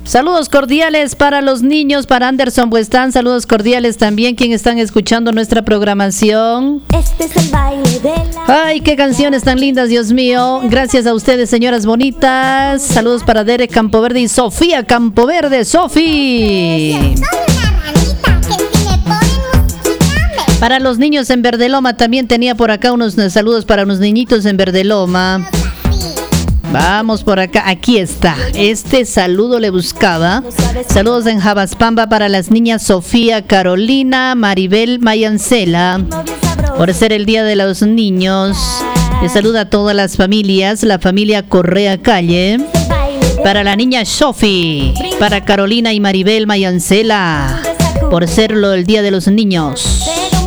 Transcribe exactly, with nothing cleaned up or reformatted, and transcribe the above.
Saludos cordiales para los niños, para Anderson Buestán. Saludos cordiales también quienes están escuchando nuestra programación. Este es el baile de la... Ay, qué canciones tan lindas, Dios mío. Gracias a ustedes, señoras bonitas. Saludos para Derek Campoverde y Sofía Campoverde. Sofi. Para los niños en Verdeloma también tenía por acá unos saludos para unos niñitos en Verdeloma. Vamos por acá, aquí está. Este saludo le buscaba. Saludos en Jabaspamba para las niñas Sofía, Carolina, Maribel, Mayancela. Por ser el Día de los Niños. Le saluda a todas las familias, la familia Correa Calle. Para la niña Sofi, para Carolina y Maribel Mayancela. Por serlo el Día de los Niños.